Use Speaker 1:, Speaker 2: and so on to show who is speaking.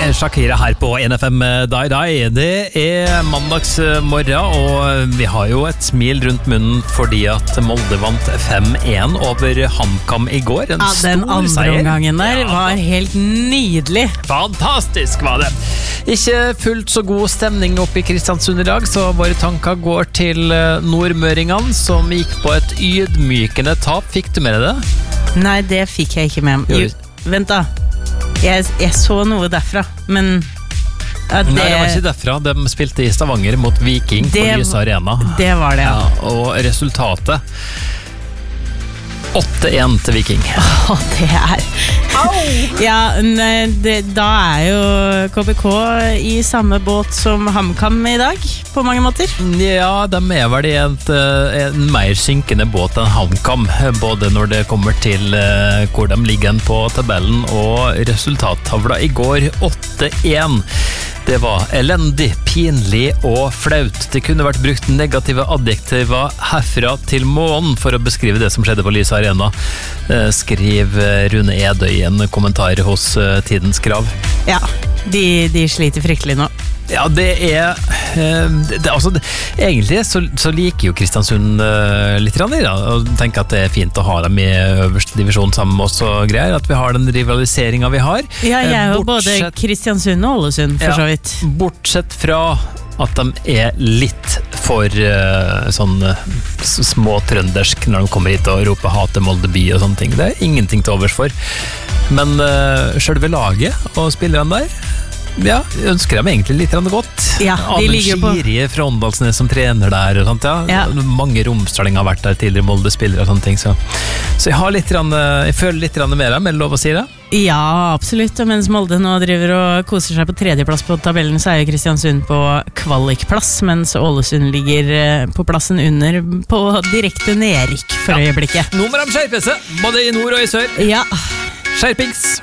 Speaker 1: Shakira her på NFM Dai Dai. Det mandagsmorgen, og vi har jo et smil rundt munnen fordi at Molde vant 5-1 over HamKam i går. En stor
Speaker 2: den andre
Speaker 1: seier.
Speaker 2: omgangen der var helt nydelig.
Speaker 1: Fantastisk var det. Ikke fullt så god stemning oppe i Kristiansund i dag, så våre tanker går til nordmøringene som gikk på et ydmykende tap. Fikk du med deg det?
Speaker 2: Nei, det fikk jeg ikke med. Jo, vent da. Jeg så noe derfra, men
Speaker 1: Nei, det var ikke derfra. De spilte i Stavanger mot Viking på Lyse Arena.
Speaker 2: Det var det, ja.
Speaker 1: Og resultatet 8-1 til Viking.
Speaker 2: Det ja, da jo KBK i samme båt som HamKam i dag, på mange måter.
Speaker 1: Ja, de vel i en mer synkende båt enn HamKam, både når det kommer til hvor de ligger på tabellen, og resultattavla i går 8-1. Det var elendig, pinlig og flaut. Det kunne vært brukt negative adjektiver herfra til månen for å beskrive det som skjedde på Lyse Arena, skriv Rune Edøy i en kommentar hos Tidens Krav. Ja,
Speaker 2: de sliter fryktelig nå.
Speaker 1: Ja, egentlig så liker jo Kristiansund litt rann, og tenker at det fint å ha dem i øverste divisjon sammen med oss og greier, at vi har den rivaliseringen vi har. Ja, jeg er jo både Kristiansund og Ålesund, for så vidt. Bortsett fra at de litt for sånn små trøndersk når de kommer hit og roper hate Molde by og sånne ting. Det ingenting til overs for. Men selve laget og spillerne der, ja, ønsker dem egentlig litt godt. Ja, de ligger på Skiri fra Åndalsnes som trener der og sånt, ja. Mange Romsdaling har vært der tidligere, Molde-spillere og sånne ting, så jeg har litt, jeg føler litt mer dem, er det lov å si det? Ja, absolutt, og mens Molde nå driver og koser seg på tredjeplass på tabellen, så jo Kristiansund på kvalikplass, mens Ålesund ligger på plassen under på direkte nedrykk for øyeblikket. Nå må de skjerpe seg, både i nord og i sør. Ja. Skjerpings!